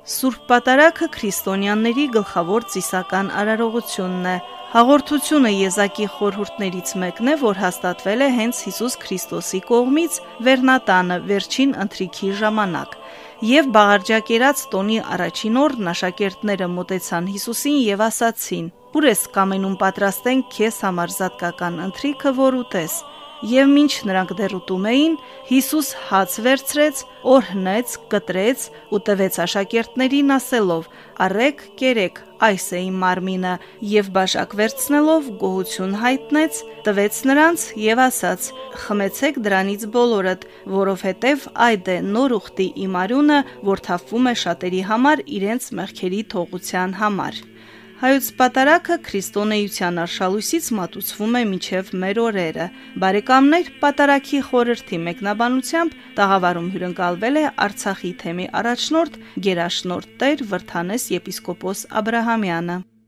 Սուրբ Պատարագը քրիստոնյաների գլխավոր ծիսական արարողությունն է։ Հաղորդությունը եզակի խորհուրդներից մեկն է, որ հաստատվել է հենց Հիսուս Քրիստոսի կողմից Վերնատանը վերջին ընթրիքի ժամանակ։ Եվ բաղարջակերած տոնի առաջին օրն աշակերտները մոտեցան Հիսուսին եւ ասացին. «Ուր ես կամենում պատրաստենք քեզ համար զատկական ընթրիքը, որ ուտես»։ Եվ մինչ նրանք դեռ ուտում էին, Հիսուս հաց վերցրեց, օրհնեց, կտրեց ու տվեց աշակերտներին ասելով. «Առեք, կերեք, այս է իմ մարմինը», եւ բաժակ վերցնելով գոհություն հայտնեց, տվեց նրանց եւ ասաց. «Խմեցեք դրանից բոլորդ, որովհետեւ այդ է նոր ուխտի իմ արյունը, որ թափվում է շատերի համար իրենց մեղքերի թողության համար»։ Հայոց Պատարագը քրիստոնեության արշալույսից մատուցվում է մինչև մեր օրերը։ Բարեկամներ, Պատարագի խորհրդի մեկնաբանությամբ տաղավարում հյուրընկալվել է Արցախի թեմի առաջնորդ Գերաշնորհ Տեր Վրթանես եպիսկոպոս Աբրահամյանը։